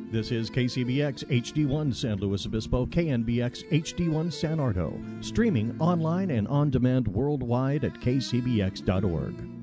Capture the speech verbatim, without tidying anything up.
This is K C B X H D one San Luis Obispo, K N B X H D one San Ardo, streaming online and on demand worldwide at k c b x dot org.